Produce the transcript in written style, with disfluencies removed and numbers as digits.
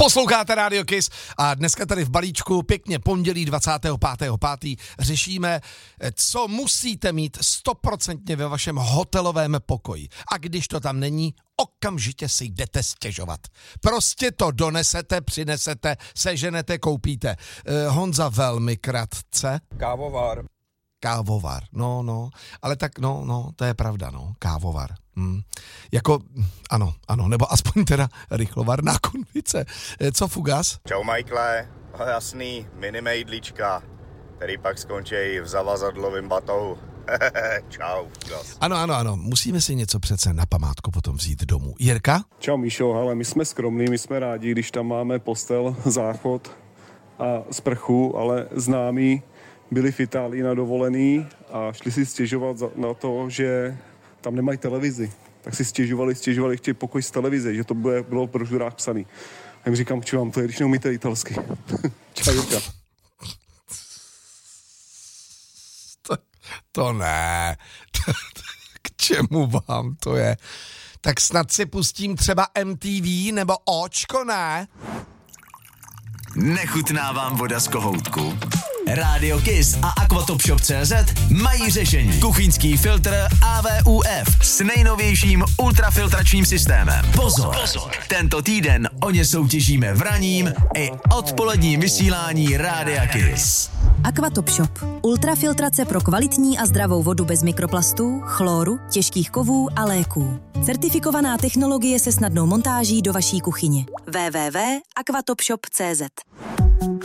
Posloucháte Radio Kiss a dneska tady v balíčku pěkně pondělí 25.5. řešíme, co musíte mít 100% ve vašem hotelovém pokoji. A když to tam není, okamžitě si jdete stěžovat. Prostě to donesete, přinesete, seženete, koupíte. Honza velmi krátce. Kávovar, no, ale tak, no, to je pravda, kávovar. Jako, ano, nebo aspoň teda rychlovarná konvice. Co Fugas? Čau Michaele, jasný, minimejdlička, který pak skončí v zavazadlovém batohu. Čau, Fugas. Ano, musíme si něco přece na památku potom vzít domů. Jirka? Čau Míšo, ale my jsme skromní, my jsme rádi, když tam máme postel, záchod a sprchu, ale známí byli v Itálii na dovolený a šli si stěžovat na to, že tam nemají televizi. Tak si stěžovali, chtějí pokoj z televize, že to bylo pro žurách psaný. A jim říkám, ču vám to je, když neumíte italsky. Čau, Jirka. To ne. K čemu vám to je? Tak snad si pustím třeba MTV nebo Očko, ne? Nechutná vám voda z kohoutku? Radio Kiss a Aquatopshop.cz mají řešení. Kuchyňský filtr AVUF s nejnovějším ultrafiltračním systémem. Pozor! Tento týden o ně soutěžíme v ranním i odpoledním vysílání Rádia Kiss. Aquatopshop. Ultrafiltrace pro kvalitní a zdravou vodu bez mikroplastů, chloru, těžkých kovů a léků. Certifikovaná technologie se snadnou montáží do vaší kuchyně. www.aquatopshop.cz